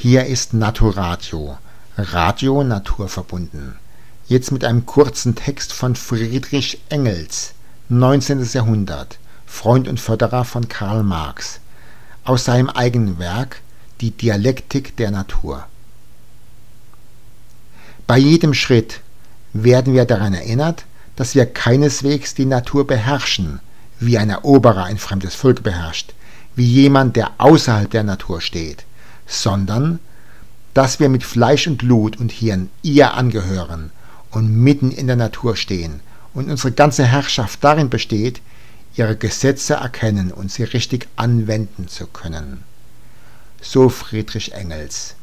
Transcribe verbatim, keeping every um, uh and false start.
Hier ist Naturadio, Radio naturverbunden. Jetzt mit einem kurzen Text von Friedrich Engels, neunzehntes Jahrhundert, Freund und Förderer von Karl Marx, aus seinem eigenen Werk Die Dialektik der Natur. Bei jedem Schritt werden wir daran erinnert, dass wir keineswegs die Natur beherrschen, wie ein Eroberer ein fremdes Volk beherrscht, wie jemand, der außerhalb der Natur steht, sondern dass wir mit Fleisch und Blut und Hirn ihr angehören und mitten in der Natur stehen und unsere ganze Herrschaft darin besteht, ihre Gesetze erkennen und sie richtig anwenden zu können. So Friedrich Engels.